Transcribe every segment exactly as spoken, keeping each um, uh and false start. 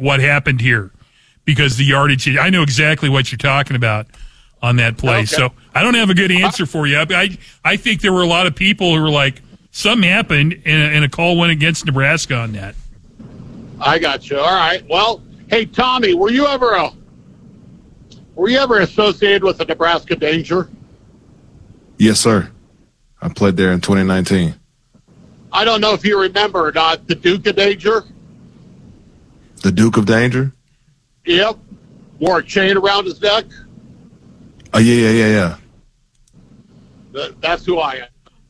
what happened here because the yardage. I know exactly what you're talking about on that play. Okay. So I don't have a good answer for you. I I think there were a lot of people who were like, something happened and a, and a call went against Nebraska on that. I got you. All right. Well, hey Tommy, were you ever a were you ever associated with the Nebraska Danger? Yes, sir. I played there in twenty nineteen. I don't know if you remember or not, the Duke of Danger. The Duke of Danger? Yep. Wore a chain around his neck. Oh, yeah, yeah, yeah, yeah. That's who I am.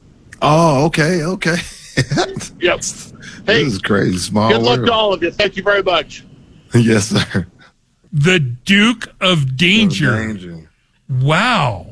Oh, okay, okay. Yep. Hey, this is crazy. Small good luck world. to all of you. Thank you very much. Yes, sir. The Duke of Danger. Danger. Wow.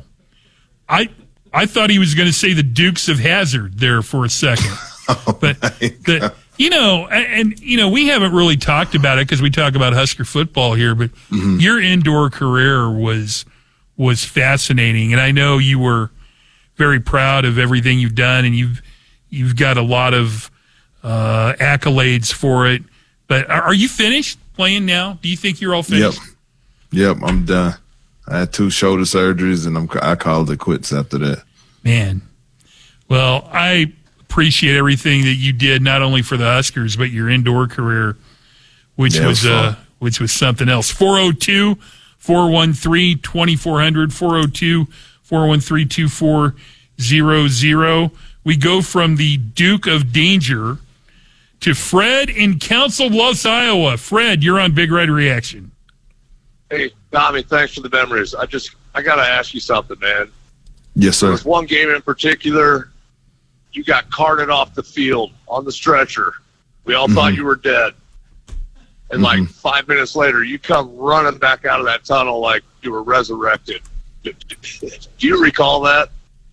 I I thought he was going to say the Dukes of Hazzard there for a second. Oh, but the, you know, and, and you know, we haven't really talked about it because we talk about Husker football here, but mm-hmm. your indoor career was was fascinating, and I know you were very proud of everything you've done, and you've you've got a lot of uh, accolades for it. But are, are you finished playing now? Do you think you're all finished? Yep, yep, I'm done. I had two shoulder surgeries, and I'm I called it quits after that. Man, well, I appreciate everything that you did, not only for the Huskers but your indoor career, which yeah, was, was uh, which was something else. four oh two, four one three, two four zero zero, four oh two, four one three, two four zero zero. We go from the Duke of Danger to Fred in Council Bluffs, Iowa. Fred, you're on Big Red Reaction. Hey, Tommy, thanks for the memories. I just, I got to ask you something, man. Yes, sir. There was one game in particular, you got carted off the field on the stretcher. We all mm-hmm. thought you were dead. And, mm-hmm. like, five minutes later, you come running back out of that tunnel like you were resurrected. Do you recall that?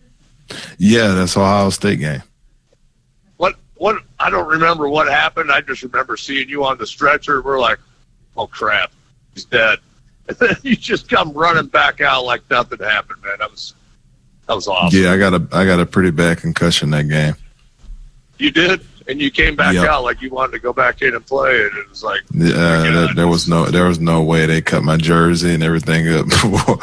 Yeah, that's Ohio State game. What, what, I don't remember what happened. I just remember seeing you on the stretcher. We're like, oh, crap, he's dead. And then you just come running back out like nothing happened, man. That was that was awesome. Yeah, I got a I got a pretty bad concussion that game. You did, and you came back yep. out like you wanted to go back in and play, and it was like, yeah, uh, there, there was no there was no way they cut my jersey and everything up.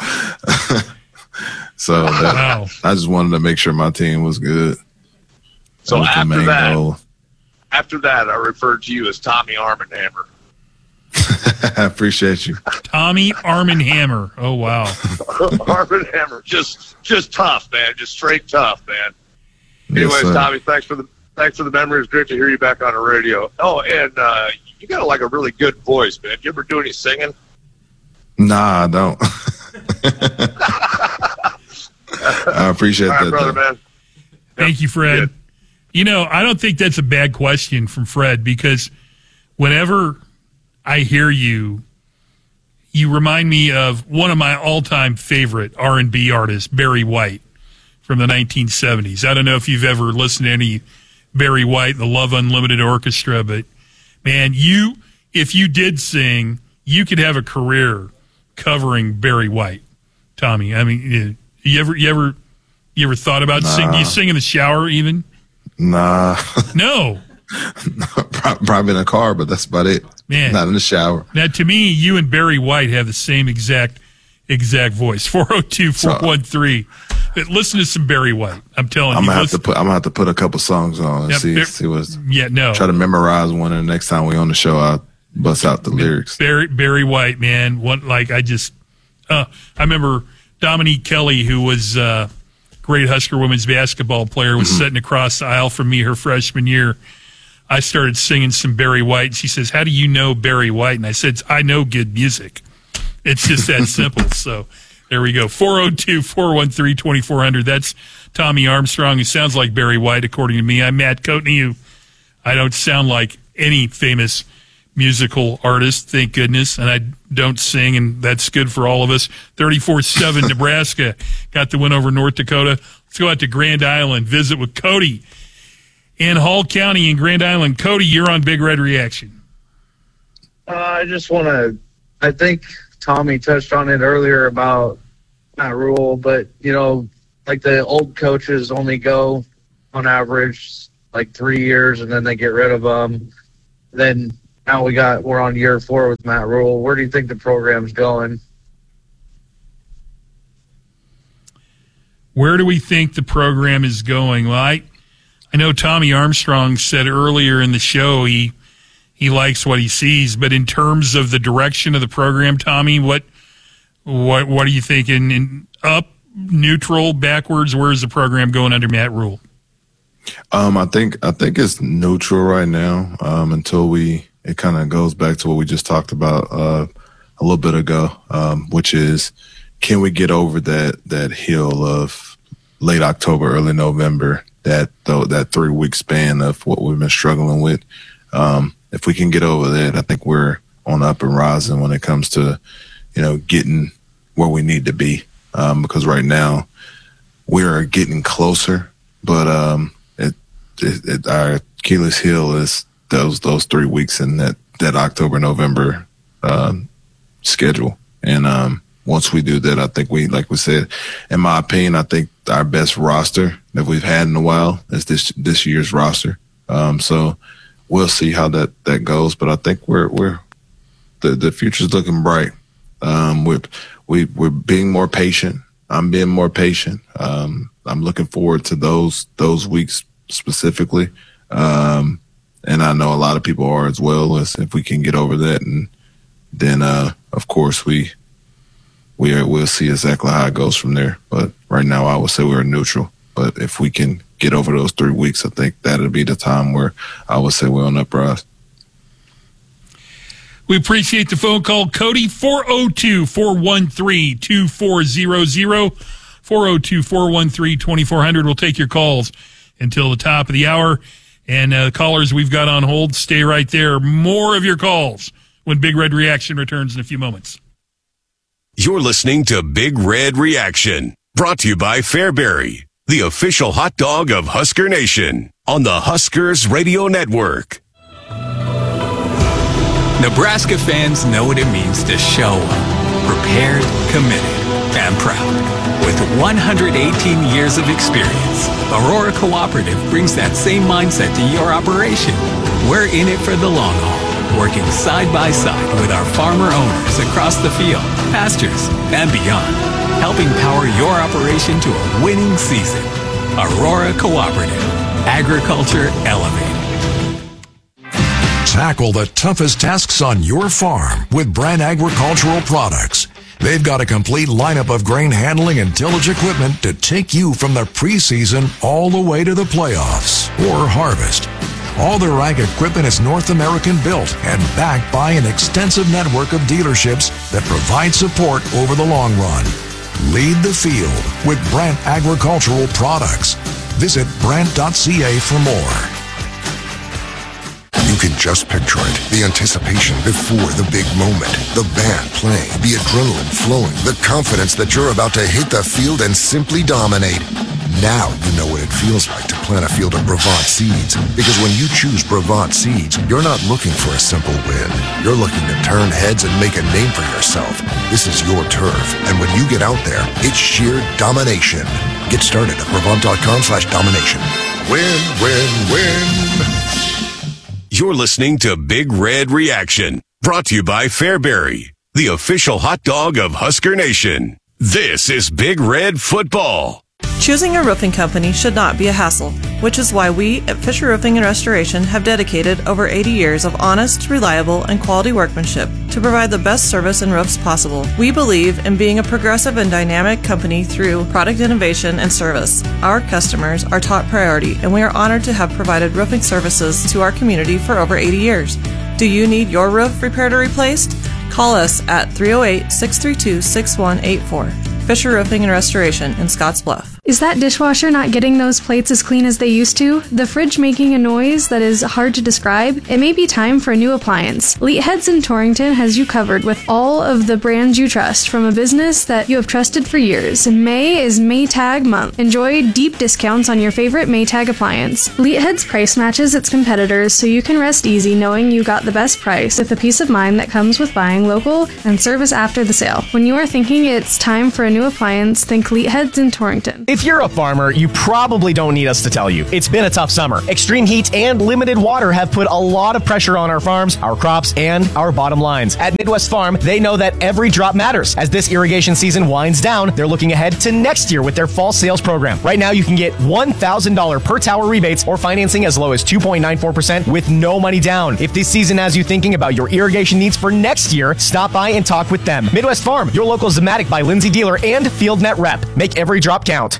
So that, wow. I just wanted to make sure my team was good. So that was after that, goal. after that, I referred to you as Tommy Arm and Hammer. I appreciate you. Tommy Arm and Hammer. Oh, wow. Arm and Hammer. Just just tough, man. Just straight tough, man. Anyways, yes, Tommy, thanks for the thanks for the memory. It's great to hear you back on the radio. Oh, and uh, you got like a really good voice, man. You ever do any singing? Nah, I don't. I appreciate All right, that, brother, though. man. Thank you, Fred. Good. You know, I don't think that's a bad question from Fred because whenever I hear you, you remind me of one of my all-time favorite R and B artists, Barry White, from the nineteen seventies. I don't know if you've ever listened to any Barry White, the Love Unlimited Orchestra, but, man, you, if you did sing, you could have a career covering Barry White, Tommy. I mean, you ever you ever, you ever thought about nah. singing? Do you sing in the shower even? Nah. No. Probably in a car, but that's about it. Man, not in the shower. Now, to me, you and Barry White have the same exact exact voice. four oh two, four one three. Listen to some Barry White. I'm telling I'm you. gonna have listen. to put. I'm gonna have to put a couple songs on and Yeah, see Bar- see what's. Yeah, no. Try to memorize one, and the next time we on the show, I'll bust out the lyrics. Barry Barry White, man. One like I just. Uh, I remember Dominique Kelly, who was a uh, great Husker women's basketball player, was mm-hmm. sitting across the aisle from me her freshman year. I started singing some Barry White, and she says, "How do you know Barry White?" And I said, "I know good music. It's just that simple." So there we go. four oh two, four one three, two four zero zero. That's Tommy Armstrong, who sounds like Barry White, according to me. I'm Matt Coatney, who I don't sound like any famous musical artist, thank goodness, and I don't sing, and that's good for all of us. thirty-four seven Nebraska got the win over North Dakota. Let's go out to Grand Island, visit with Cody in Hall County in Grand Island. Cody, you're on Big Red Reaction. Uh, I just want to, I think Tommy touched on it earlier about, not rule, but, you know, like the old coaches only go on average like three years and then they get rid of them. Then now we got we're on year four with Matt Rule. Where do you think the program's going? Where do we think the program is going? Well, I, I know Tommy Armstrong said earlier in the show he he likes what he sees, but in terms of the direction of the program, Tommy, what what what are you thinking? In up, neutral, backwards? Where is the program going under Matt Rule? Um, I think I think it's neutral right now. Um, until we it kind of goes back to what we just talked about uh, a little bit ago, um, which is, can we get over that that hill of late October, early November, that though that three week span of what we've been struggling with? Um, if we can get over that, I think we're on up and rising when it comes to, you know, getting where we need to be. Um, because right now we are getting closer, but um, it, it, it our Achilles heel is those those three weeks in that that October November um, schedule, and um. Once we do that, I think we, like we said, in my opinion, I think our best roster that we've had in a while is this this year's roster. Um, so we'll see how that, that goes. But I think we're we're the the future's looking bright. Um, we're we we're being more patient. I'm being more patient. Um, I'm looking forward to those those weeks specifically, um, and I know a lot of people are as well. As if we can get over that, and then uh, of course we. We are, we'll see exactly how it goes from there. But right now, I would say we're neutral. But if we can get over those three weeks, I think that'll be the time where I would say we're on uprise. We appreciate the phone call, Cody. four oh two, four one three, two four zero zero. four oh two, four one three, two four zero zero. We'll take your calls until the top of the hour. And uh, the callers we've got on hold, stay right there. More of your calls when Big Red Reaction returns in a few moments. You're listening to Big Red Reaction, brought to you by Fairbury, the official hot dog of Husker Nation, on the Huskers Radio Network. Nebraska fans know what it means to show up, prepared, committed, and proud. With one hundred eighteen years of experience, Aurora Cooperative brings that same mindset to your operation. We're in it for the long haul, working side by side with our farmer owners across the field, pastures, and beyond, helping power your operation to a winning season. Aurora Cooperative, agriculture elevated. Tackle the toughest tasks on your farm with Brandt Agricultural Products. They've got a complete lineup of grain handling and tillage equipment to take you from the preseason all the way to the playoffs or harvest. All their ag equipment is North American built and backed by an extensive network of dealerships that provide support over the long run. Lead the field with Brandt Agricultural Products. Visit brandt dot c a for more. You can just picture it. The anticipation before the big moment. The band playing, the adrenaline flowing, the confidence that you're about to hit the field and simply dominate. Now you know what it feels like to plant a field of Brevant seeds. Because when you choose Brevant seeds, you're not looking for a simple win. You're looking to turn heads and make a name for yourself. This is your turf. And when you get out there, it's sheer domination. Get started at Brevant dot com slash domination. Win, win, win. You're listening to Big Red Reaction, brought to you by Fairbury, the official hot dog of Husker Nation. This is Big Red Football. Choosing a roofing company should not be a hassle, which is why we at Fisher Roofing and Restoration have dedicated over eighty years of honest, reliable, and quality workmanship to provide the best service and roofs possible. We believe in being a progressive and dynamic company through product innovation and service. Our customers are top priority, and we are honored to have provided roofing services to our community for over eighty years. Do you need your roof repaired or replaced? Call us at three oh eight, six three two, six one eight four. Fisher Roofing and Restoration in Scotts Bluff. Is that dishwasher not getting those plates as clean as they used to? The fridge making a noise that is hard to describe? It may be time for a new appliance. Leet Heads in Torrington has you covered with all of the brands you trust from a business that you have trusted for years. May is Maytag month. Enjoy deep discounts on your favorite Maytag appliance. Leet Heads price matches its competitors so you can rest easy knowing you got the best price with the peace of mind that comes with buying local and service after the sale. When you are thinking it's time for a new appliance, think Leet Heads in Torrington. If you're a farmer, you probably don't need us to tell you. It's been a tough summer. Extreme heat and limited water have put a lot of pressure on our farms, our crops, and our bottom lines. At Midwest Farm, they know that every drop matters. As this irrigation season winds down, they're looking ahead to next year with their fall sales program. Right now, you can get one thousand dollars per tower rebates or financing as low as two point nine four percent with no money down. If this season has you thinking about your irrigation needs for next year, stop by and talk with them. Midwest Farm, your local Zematic by Lindsay dealer and FieldNet rep. Make every drop count.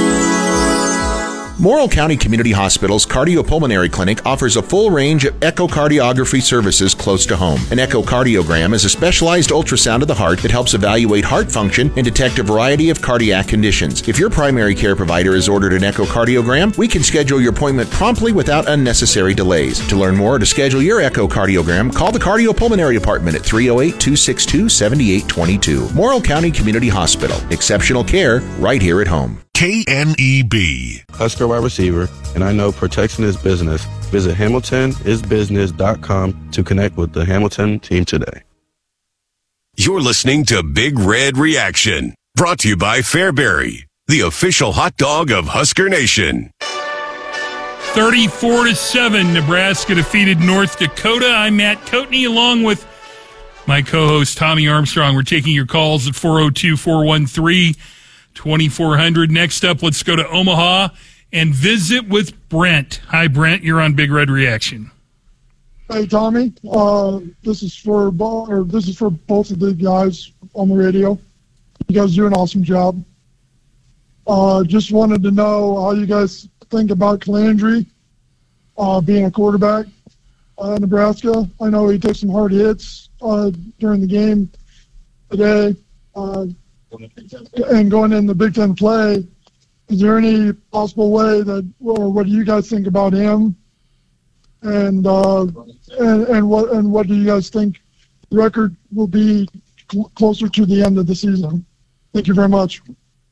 Morrill County Community Hospital's Cardiopulmonary Clinic offers a full range of echocardiography services close to home. An echocardiogram is a specialized ultrasound of the heart that helps evaluate heart function and detect a variety of cardiac conditions. If your primary care provider has ordered an echocardiogram, we can schedule your appointment promptly without unnecessary delays. To learn more or to schedule your echocardiogram, call the Cardiopulmonary Department at three oh eight, two six two, seven eight two two. Morrill County Community Hospital. Exceptional care right here at home. K N E B. Husker wide receiver, and I know protection is business. Visit hamilton is business dot com to connect with the Hamilton team today. You're listening to Big Red Reaction, brought to you by Fairbury, the official hot dog of Husker Nation. thirty-four to seven, Nebraska defeated North Dakota. I'm Matt Coatney, along with my co-host Tommy Armstrong. We're taking your calls at four oh two, four one three, two four zero zero. Next up, let's go to Omaha and visit with Brent. Hi, Brent. You're on Big Red Reaction. Hey, Tommy. Uh, this is for bo- or this is for both of the guys on the radio. You guys do an awesome job. Uh, just wanted to know how you guys think about Calandry uh, being a quarterback uh, in Nebraska. I know he took some hard hits uh, during the game today. Uh, and going in the Big Ten play, is there any possible way that, or what do you guys think about him? And uh, and and what and what do you guys think the record will be cl- closer to the end of the season? Thank you very much.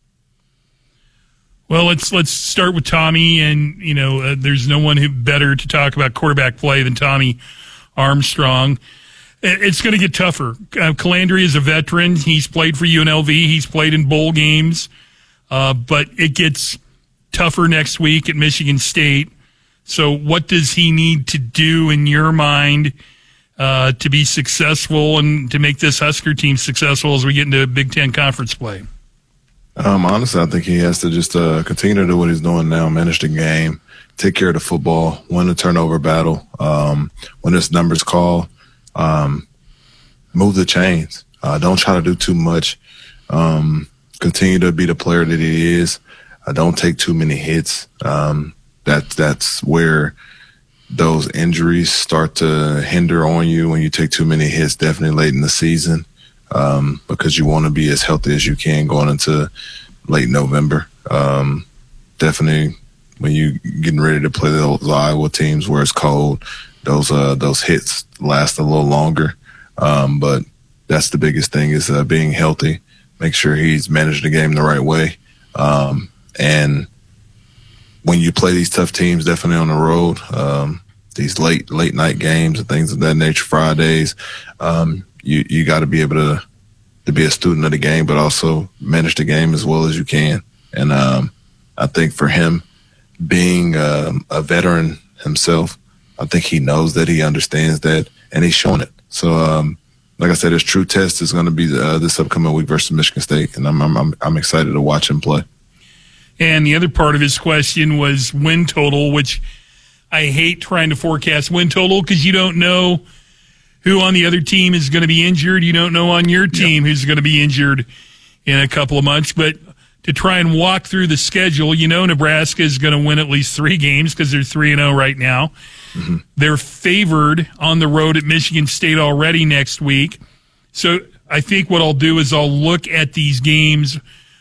Well, let's let's start with Tommy, and you know, uh, there's no one who better to talk about quarterback play than Tommy Armstrong. It's going to get tougher. Uh, Calandry is a veteran. He's played for U N L V. He's played in bowl games. Uh, but it gets tougher next week at Michigan State. So what does he need to do in your mind uh, to be successful and to make this Husker team successful as we get into Big Ten conference play? Um, honestly, I think he has to just uh, continue to do what he's doing now, manage the game, take care of the football, win the turnover battle. Um, when this number's called, Um, move the chains. Uh, don't try to do too much. Um, continue to be the player that he is. Uh, don't take too many hits. Um, that, that's where those injuries start to hinder on you when you take too many hits, definitely late in the season, um, because you want to be as healthy as you can going into late November. Um, definitely when you getting ready to play those Iowa teams where it's cold, those uh those hits last a little longer. Um, but that's the biggest thing is uh, being healthy. Make sure he's managed the game the right way. Um, and when you play these tough teams, definitely on the road, um, these late late night games and things of that nature, Fridays, um, you you got to be able to to be a student of the game, but also manage the game as well as you can. And um, I think for him, being um, a veteran himself, I think he knows that, he understands that, and he's showing it. So, um, like I said, his true test is going to be uh, this upcoming week versus Michigan State, and I'm, I'm I'm excited to watch him play. And the other part of his question was win total, which I hate trying to forecast win total because you don't know who on the other team is going to be injured. You don't know on your team yep. who's going to be injured in a couple of months. But to try and walk through the schedule, you know Nebraska is going to win at least three games because they're three and oh right now. Mm-hmm. They're favored on the road at Michigan State already next week. So I think what I'll do is I'll look at these games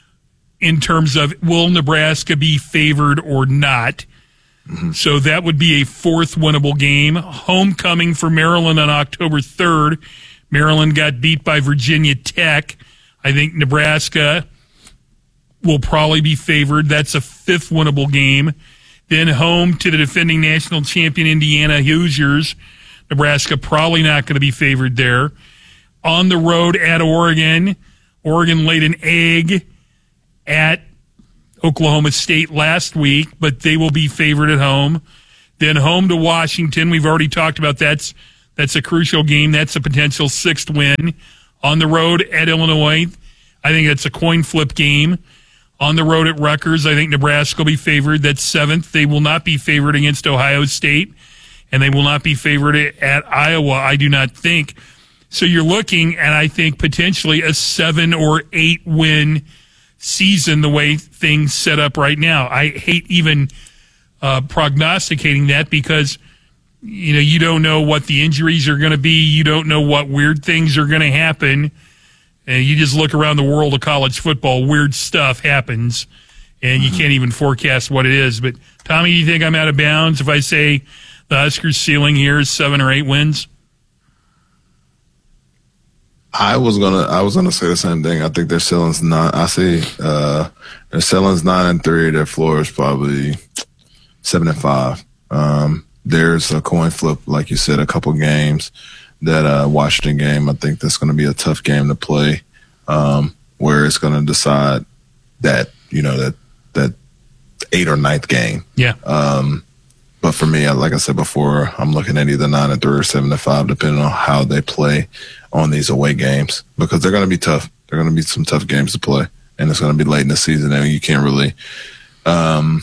in terms of will Nebraska be favored or not. Mm-hmm. So that would be a fourth winnable game. Homecoming for Maryland on October third. Maryland got beat by Virginia Tech. I think Nebraska will probably be favored. That's a fifth winnable game. Then home to the defending national champion Indiana Hoosiers. Nebraska probably not going to be favored there. On the road at Oregon. Oregon laid an egg at Oklahoma State last week, but they will be favored at home. Then home to Washington. We've already talked about that's that's a crucial game. That's a potential sixth win. On the road at Illinois, I think that's a coin flip game. On the road at Rutgers, I think Nebraska will be favored. That's seventh. They will not be favored against Ohio State, and they will not be favored at Iowa, I do not think. So you're looking at, I think, potentially a seven or eight win season the way things set up right now. I hate even uh, prognosticating that because, you know, you don't know what the injuries are going to be. You don't know what weird things are going to happen. And you just look around the world of college football, weird stuff happens, and you can't even forecast what it is. But, Tommy, do you think I'm out of bounds if I say the Huskers' ceiling here is seven or eight wins? I was gonna, I was gonna say the same thing. I think their ceiling's nine. I see uh, their ceiling's nine and three. Their floor is probably seven and five. Um, there's a coin flip, like you said, a couple games. That uh, Washington game, I think that's going to be a tough game to play, um, where it's going to decide that you know that that eighth or ninth game. Yeah. Um, but for me, like I said before, I'm looking at either nine and three or seven and five, depending on how they play on these away games, because they're going to be tough. They're going to be some tough games to play, and it's going to be late in the season, and you can't really um,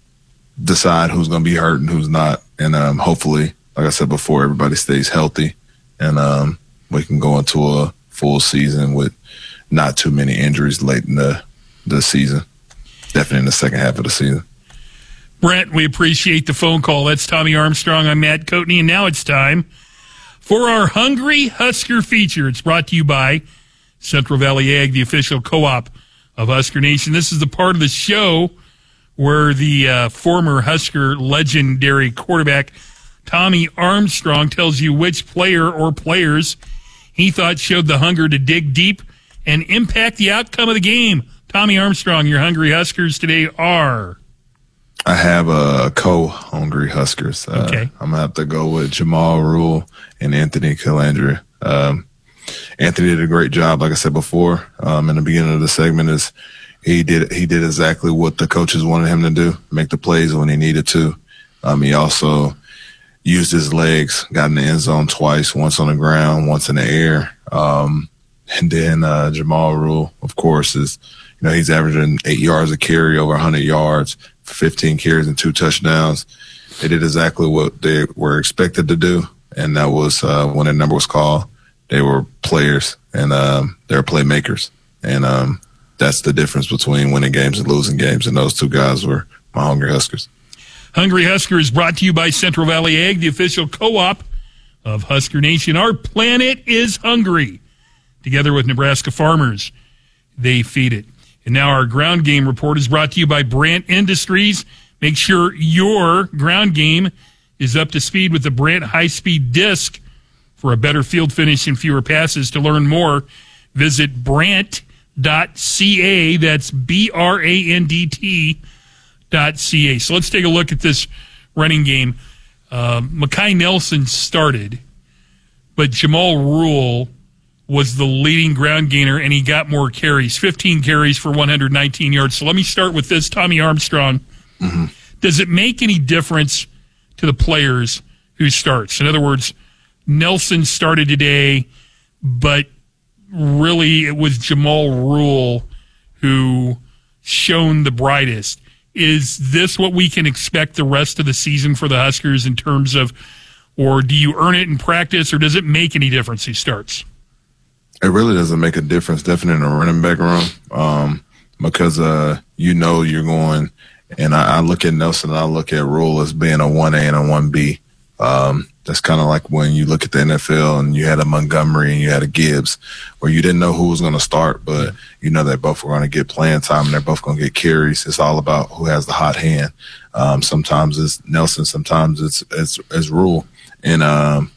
decide who's going to be hurt and who's not. And um, hopefully, like I said before, everybody stays healthy, and um, we can go into a full season with not too many injuries late in the, the season, definitely in the second half of the season. Brent, we appreciate the phone call. That's Tommy Armstrong. I'm Matt Coatney, and now it's time for our Hungry Husker feature. It's brought to you by Central Valley Ag, the official co-op of Husker Nation. This is the part of the show where the uh, former Husker legendary quarterback Tommy Armstrong tells you which player or players he thought showed the hunger to dig deep and impact the outcome of the game. Tommy Armstrong, your Hungry Huskers today are... I have a uh, co-Hungry Huskers. Uh, okay. I'm going to have to go with Jamal Rule and Anthony Calandria. Um, Anthony did a great job, like I said before, um, in the beginning of the segment, is he did he did exactly what the coaches wanted him to do, make the plays when he needed to. Um, he also used his legs, got in the end zone twice, once on the ground, once in the air. Um, and then uh, Jamal Rule, of course, is, you know, he's averaging eight yards a carry, over one hundred yards, fifteen carries and two touchdowns. They did exactly what they were expected to do, and that was uh, when their number was called. They were players, and um, they were playmakers. And um, that's the difference between winning games and losing games, and those two guys were my Hungry Huskers. Hungry Husker is brought to you by Central Valley Ag, the official co-op of Husker Nation. Our planet is hungry. Together with Nebraska farmers, they feed it. And now our ground game report is brought to you by Brandt Industries. Make sure your ground game is up to speed with the Brandt high-speed disc for a better field finish and fewer passes. To learn more, visit brandt dot c a. That's B R A N D T dot C A. So let's take a look at this running game. Uh, Mekhi Nelson started, but Jamal Rule was the leading ground gainer, and he got more carries, fifteen carries for one hundred nineteen yards. So let me start with this, Tommy Armstrong. Mm-hmm. Does it make any difference to the players who starts? In other words, Nelson started today, but really it was Jamal Rule who shone the brightest. Is this what we can expect the rest of the season for the Huskers in terms of, or do you earn it in practice, or does it make any difference who starts? It really doesn't make a difference, definitely in the running back room, um, because uh, you know you're going, and I, I look at Nelson and I look at Rule as being a one A and a one B. Um, that's kind of like when you look at the N F L and you had a Montgomery and you had a Gibbs, where you didn't know who was going to start, but you know they both were going to get playing time and they're both going to get carries. It's all about who has the hot hand. Um, sometimes it's Nelson, sometimes it's it's, it's Rule, and um,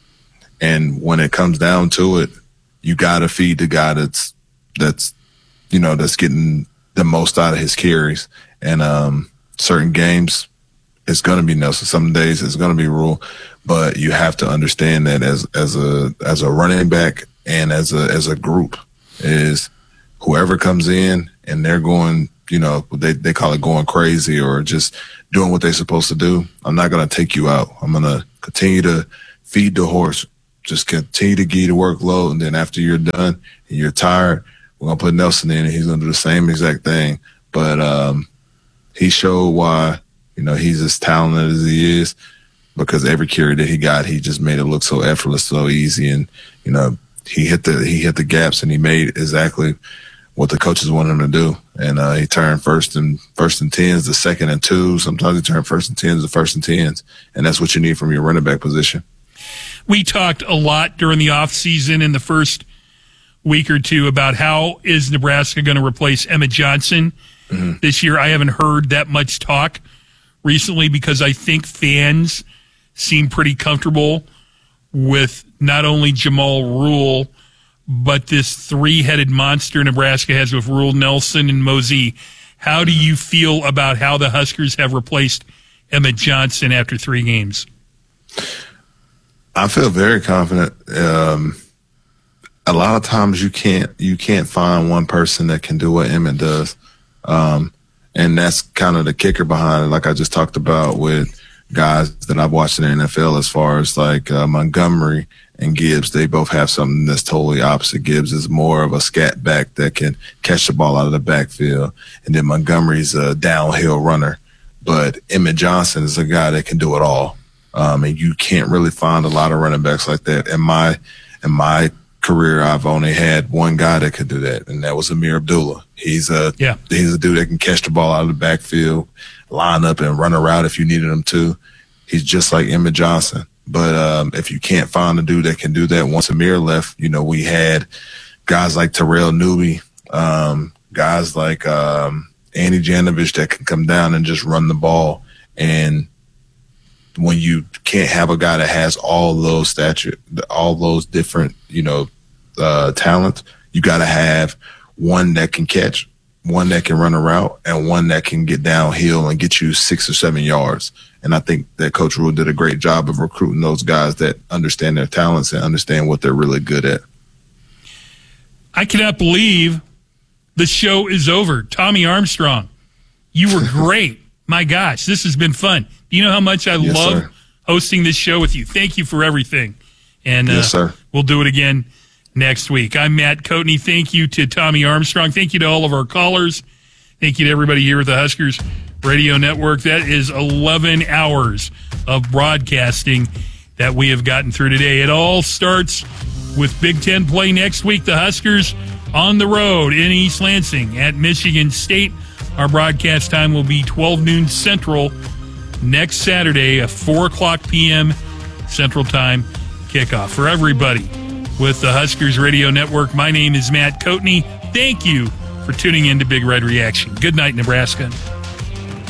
and when it comes down to it, you got to feed the guy that's, that's, you know, that's getting the most out of his carries. And um, certain games, it's going to be Nelson. Some days it's going to be Rule. But you have to understand that as, as a, as a running back and as a, as a group, is whoever comes in and they're going you know, they, they call it going crazy or just doing what they're supposed to do, I'm not going to take you out. I'm going to continue to feed the horse, just continue to give you the workload. And then after you're done and you're tired, we're going to put Nelson in and he's going to do the same exact thing. But um, he showed why, you know, he's as talented as he is because every carry that he got, he just made it look so effortless, so easy. And, you know, he hit the, he hit the gaps and he made exactly what the coaches wanted him to do. And uh, he turned first and first and tens to second and two. Sometimes he turned first and tens to first and tens. And that's what you need from your running back position. We talked a lot during the offseason in the first week or two about how is Nebraska going to replace Emmett Johnson mm-hmm. this year. I haven't heard that much talk recently because I think fans seem pretty comfortable with not only Jamal Rule, but this three-headed monster Nebraska has with Rule, Nelson, and Mosey. How do you feel about how the Huskers have replaced Emmett Johnson after three games? I feel very confident. Um, a lot of times you can't you can't find one person that can do what Emmett does, um, and that's kind of the kicker behind it. Like I just talked about with guys that I've watched in the N F L, as far as like uh, Montgomery and Gibbs, they both have something that's totally opposite. Gibbs is more of a scat back that can catch the ball out of the backfield, and then Montgomery's a downhill runner. But Emmett Johnson is a guy that can do it all. Um, and you can't really find a lot of running backs like that. In my in my career, I've only had one guy that could do that, and that was Amir Abdullah. He's a yeah. he's a dude that can catch the ball out of the backfield, line up and run a route if you needed him to. He's just like Emmett Johnson. But um, if you can't find a dude that can do that, once Amir left, you know, we had guys like Terrell Newby, um, guys like um, Andy Janovich that can come down and just run the ball. And when you can't have a guy that has all those stature, all those different, you know, uh, talents, you got to have one that can catch, one that can run a route, and one that can get downhill and get you six or seven yards. And I think that Coach Rule did a great job of recruiting those guys that understand their talents and understand what they're really good at. I cannot believe the show is over. Tommy Armstrong, you were great. My gosh, this has been fun. Do you know how much I yes, love sir. hosting this show with you? Thank you for everything. And uh, yes, sir. We'll do it again next week. I'm Matt Coatney. Thank you to Tommy Armstrong. Thank you to all of our callers. Thank you to everybody here at the Huskers Radio Network. That is eleven hours of broadcasting that we have gotten through today. It all starts with Big Ten play next week. The Huskers on the road in East Lansing at Michigan State. Our broadcast time will be twelve noon Central next Saturday, a four o'clock p.m. Central Time kickoff. For everybody with the Huskers Radio Network, my name is Matt Coatney. Thank you for tuning in to Big Red Reaction. Good night, Nebraska.